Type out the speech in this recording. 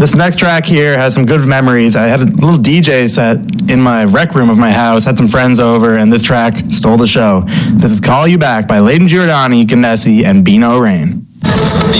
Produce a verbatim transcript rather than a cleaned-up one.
This next track here has some good memories. I had a little D J set in my rec room of my house, had some friends over, and this track stole the show. This is Call You Back by Layden Giordani, Canessi, and Bino Rain. The